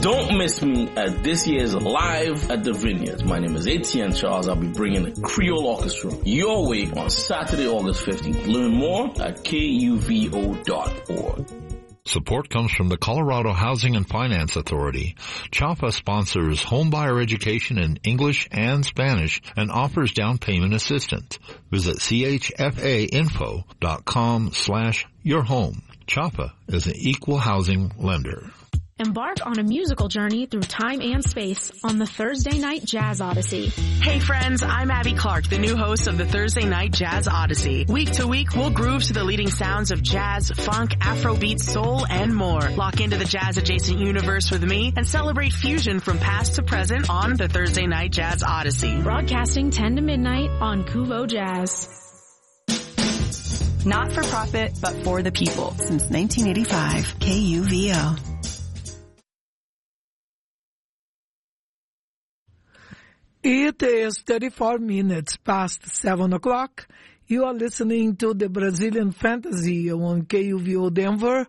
Don't miss me at this year's Live at the Vineyards. My name is Etienne Charles. I'll be bringing the Creole Orchestra your way on Saturday, August 15th. Learn more at kuvo.org. Support comes from the Colorado Housing and Finance Authority. CHAFA sponsors homebuyer education in English and Spanish and offers down payment assistance. Visit chfainfo.com/yourhome. CHAFA is an equal housing lender. Embark on a musical journey through time and space on the Thursday Night Jazz Odyssey. Hey friends, I'm Abby Clark, the new host of the Thursday Night Jazz Odyssey. Week to week, we'll groove to the leading sounds of jazz, funk, Afrobeat, soul, and more. Lock into the jazz-adjacent universe with me and celebrate fusion from past to present on the Thursday Night Jazz Odyssey. Broadcasting 10 to midnight on Kuvo Jazz. Not for profit, but for the people. Since 1985, KUVO. It is 34 minutes past 7 o'clock. You are listening to the Brazilian Fantasy on KUVO Denver,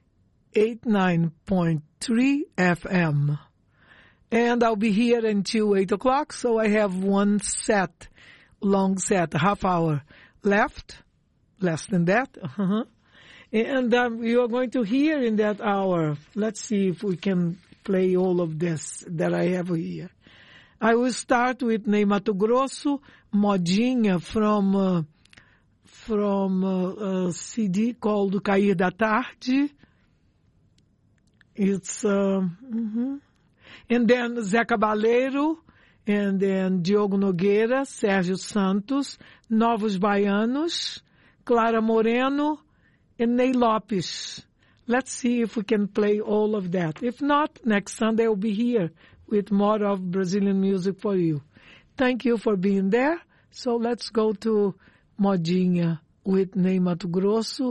89.3 FM. And I'll be here until 8 o'clock, so I have one set, long set, half hour left, less than that. And you are going to hear in that hour. Let's see if we can play all of this that I have here. I will start with Ney Matogrosso, Modinha from a CD called Cair da Tarde. It's and then Zé Cabaleiro, and then Diogo Nogueira, Sérgio Santos, Novos Baianos, Clara Moreno, and Ney Lopes. Let's see if we can play all of that. If not, next Sunday I'll be here with more of Brazilian music for you. Thank you for being there. So let's go to Modinha with Ney Matogrosso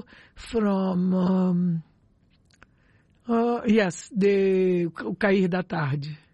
from, the Cair da Tarde.